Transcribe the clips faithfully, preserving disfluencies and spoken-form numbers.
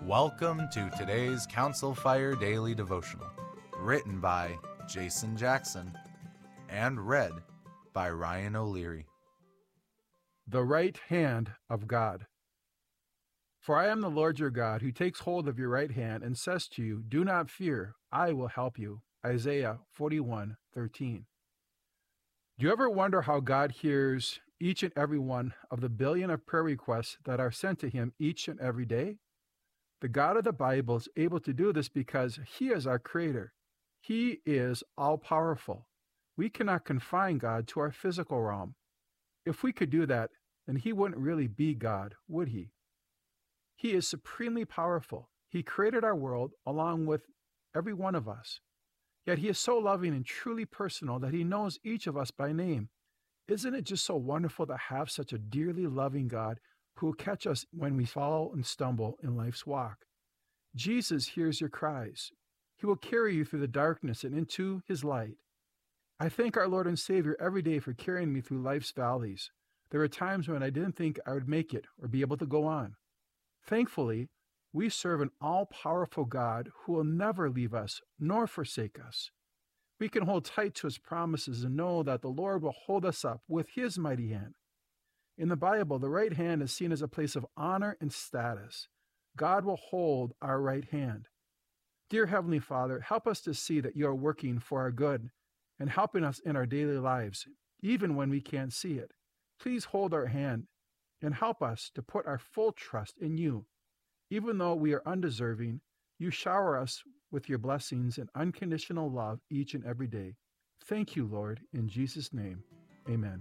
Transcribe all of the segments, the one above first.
Welcome to today's Council Fire Daily Devotional, written by Jason Jackson and read by Ryan O'Leary. The right hand of God. For I am the Lord your God, who takes hold of your right hand and says to you, Do not fear, I will help you. Isaiah forty-one thirteen. Do you ever wonder how God hears each and every one of the billion of prayer requests that are sent to him each and every day? The God of the Bible is able to do this because he is our creator. He is all-powerful. We cannot confine God to our physical realm. If we could do that, then he wouldn't really be God, would he? He is supremely powerful. He created our world along with every one of us. Yet he is so loving and truly personal that he knows each of us by name. Isn't it just so wonderful to have such a dearly loving God who will catch us when we fall and stumble in life's walk? Jesus hears your cries. He will carry you through the darkness and into his light. I thank our Lord and Savior every day for carrying me through life's valleys. There were times when I didn't think I would make it or be able to go on. Thankfully, we serve an all-powerful God who will never leave us nor forsake us. We can hold tight to his promises and know that the Lord will hold us up with his mighty hand. In the Bible, the right hand is seen as a place of honor and status. God will hold our right hand. Dear Heavenly Father, help us to see that you are working for our good and helping us in our daily lives, even when we can't see it. Please hold our hand and help us to put our full trust in you. Even though we are undeserving, you shower us with your blessings and unconditional love each and every day. Thank you, Lord, in Jesus' name. Amen.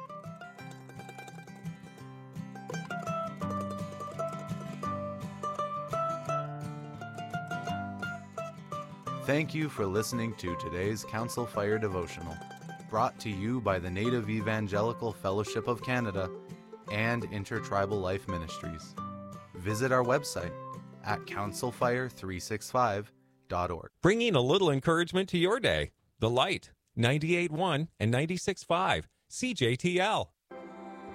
Thank you for listening to today's Council Fire Devotional, brought to you by the Native Evangelical Fellowship of Canada and Intertribal Life Ministries. Visit our website at council fire three sixty-five dot org. Bringing a little encouragement to your day. The Light, ninety-eight point one and ninety-six point five, C J T L.